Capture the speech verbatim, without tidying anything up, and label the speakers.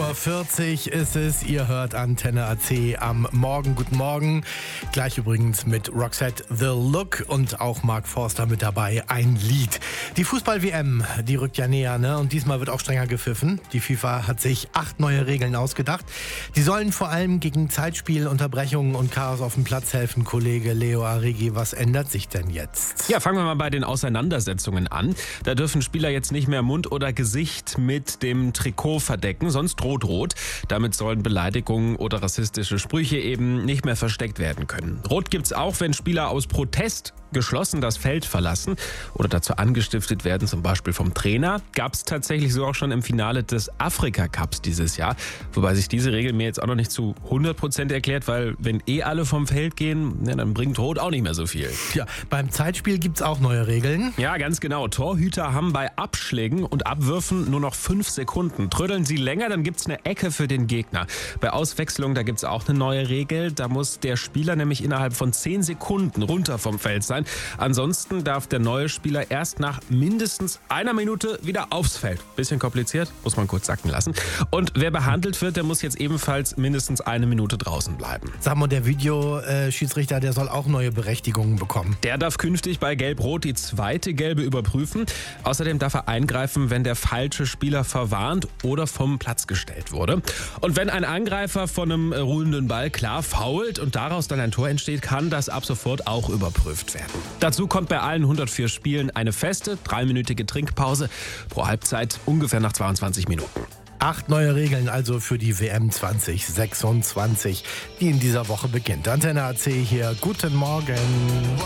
Speaker 1: Uhr vierzig ist es. Ihr hört Antenne A C am Morgen. Guten Morgen. Gleich übrigens mit Roxette The Look und auch Mark Forster mit dabei. Ein Lied. Die Fußball-W M, die rückt ja näher, ne? Und diesmal wird auch strenger gepfiffen. Die FIFA hat sich acht neue Regeln ausgedacht. Die sollen vor allem gegen Zeitspiel, Unterbrechungen und Chaos auf dem Platz helfen. Kollege Leo Arrighi, was ändert sich denn jetzt?
Speaker 2: Ja, fangen wir mal bei den Auseinandersetzungen an. Da dürfen Spieler jetzt nicht mehr Mund oder Gesicht mit dem Trikot verdecken, sonst droht rot. Damit sollen Beleidigungen oder rassistische Sprüche eben nicht mehr versteckt werden können. Rot gibt's auch, wenn Spieler aus Protest geschlossen das Feld verlassen oder dazu angestiftet werden, zum Beispiel vom Trainer. Gab es tatsächlich so auch schon im Finale des Afrika-Cups dieses Jahr. Wobei sich diese Regel mir jetzt auch noch nicht zu hundert Prozent erklärt, weil wenn eh alle vom Feld gehen, ja, dann bringt Rot auch nicht mehr so viel.
Speaker 1: Ja, beim Zeitspiel gibt's auch neue Regeln.
Speaker 2: Ja, ganz genau. Torhüter haben bei Abschlägen und Abwürfen nur noch fünf Sekunden. Trödeln sie länger, dann gibt's eine Ecke für den Gegner. Bei Auswechslung, da gibt's auch eine neue Regel. Da muss der Spieler nämlich innerhalb von zehn Sekunden runter vom Feld sein. Ansonsten darf der neue Spieler erst nach mindestens einer Minute wieder aufs Feld. Bisschen kompliziert, muss man kurz sacken lassen. Und wer behandelt wird, der muss jetzt ebenfalls mindestens eine Minute draußen bleiben.
Speaker 1: Sag mal, der Videoschiedsrichter, der soll auch neue Berechtigungen bekommen.
Speaker 2: Der darf künftig bei Gelb-Rot die zweite Gelbe überprüfen. Außerdem darf er eingreifen, wenn der falsche Spieler verwarnt oder vom Platz gestellt wurde. Und wenn ein Angreifer von einem ruhenden Ball klar foult und daraus dann ein Tor entsteht, kann das ab sofort auch überprüft werden. Dazu kommt bei allen hundertvier Spielen eine feste, dreiminütige Trinkpause pro Halbzeit, ungefähr nach zweiundzwanzig Minuten.
Speaker 1: Acht neue Regeln also für die W M zwanzig sechsundzwanzig, die in dieser Woche beginnt. Antenne A C hier, guten Morgen.